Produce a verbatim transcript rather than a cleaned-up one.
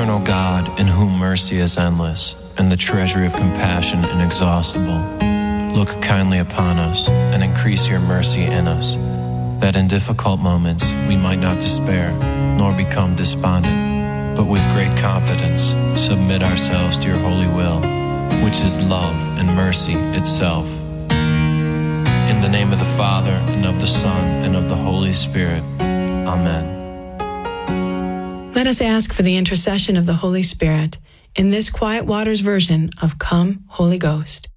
Eternal God, in whom mercy is endless, and the treasury of compassion inexhaustible, look kindly upon us, and increase your mercy in us, that in difficult moments we might not despair, nor become despondent, but with great confidence submit ourselves to your holy will, which is love and mercy itself. In the name of the Father, and of the Son, and of the Holy Spirit. Amen. Let us ask for the intercession of the Holy Spirit in this Quiet Waters version of Come, Holy Ghost.